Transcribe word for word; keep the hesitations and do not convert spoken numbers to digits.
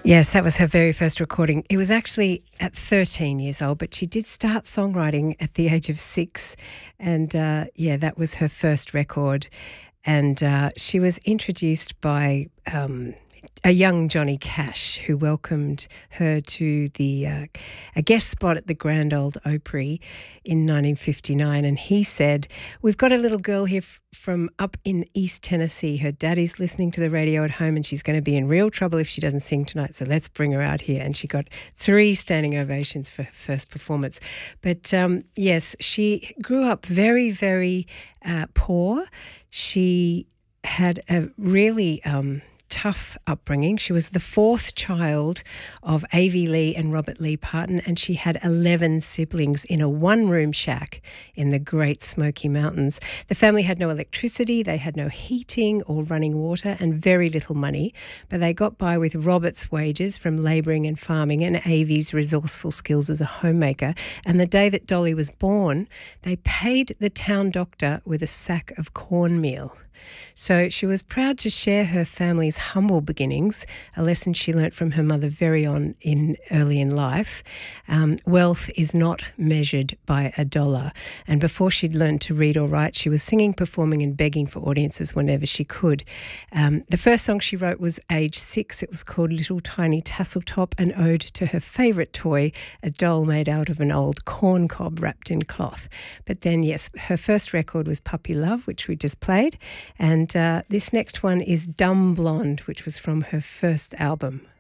Yes, that was her very first recording. It was actually at thirteen years old, but she did start songwriting at the age of six. And uh, yeah, that was her first record. And uh, she was introduced by um, a young Johnny Cash, who welcomed her to the uh, a guest spot at the Grand Ole Opry in nineteen fifty-nine. And he said, "We've got a little girl here f- from up in East Tennessee. Her daddy's listening to the radio at home and she's going to be in real trouble if she doesn't sing tonight. So let's bring her out here." And she got three standing ovations for her first performance. But um, yes, she grew up very, very uh, poor. She had a really Um, tough upbringing. She was the fourth child of Avie Lee and Robert Lee Parton, and she had eleven siblings in a one-room shack in the Great Smoky Mountains. The family had no electricity, they had no heating or running water, and very little money, but they got by with Robert's wages from labouring and farming and Avie's resourceful skills as a homemaker. And the day that Dolly was born, they paid the town doctor with a sack of cornmeal. So she was proud to share her family's humble beginnings, a lesson she learnt from her mother very on in early in life. Um, wealth is not measured by a dollar. And before she'd learned to read or write, she was singing, performing and begging for audiences whenever she could. Um, the first song she wrote was age six. It was called Little Tiny Tasseltop, an ode to her favourite toy, a doll made out of an old corn cob wrapped in cloth. But then, yes, her first record was Puppy Love, which we just played. And uh, this next one is Dumb Blonde, which was from her first album.